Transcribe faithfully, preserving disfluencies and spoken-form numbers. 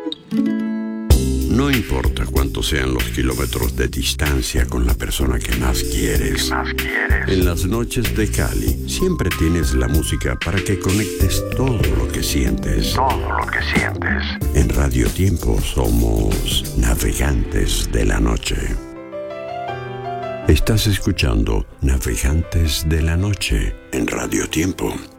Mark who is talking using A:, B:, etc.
A: No importa cuántos sean los kilómetros de distancia con la persona que más quieres.
B: ¿Qué más quieres?
A: En las noches de Cali siempre tienes la música para que conectes todo lo que sientes.
B: Todo lo que sientes.
A: En Radio Tiempo somos navegantes de la noche. Estás escuchando Navegantes de la Noche en Radio Tiempo.